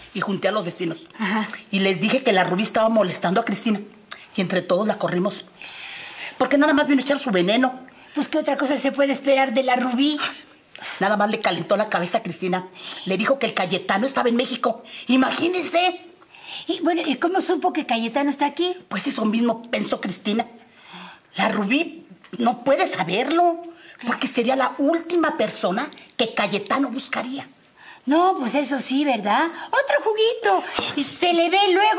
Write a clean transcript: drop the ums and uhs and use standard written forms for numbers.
y junté a los vecinos. Ajá. Y les dije que la Rubí estaba molestando a Cristina. Y entre todos la corrimos. Porque nada más vino a echar su veneno. Pues, ¿qué otra cosa se puede esperar de la Rubí? Nada más le calentó la cabeza a Cristina. Le dijo que el Cayetano estaba en México. Imagínense. Y bueno, ¿y cómo supo que Cayetano está aquí? Pues eso mismo pensó Cristina. La Rubí no puede saberlo. Porque sería la última persona que Cayetano buscaría. No, pues eso sí, ¿verdad? Otro juguito. Se le ve luego.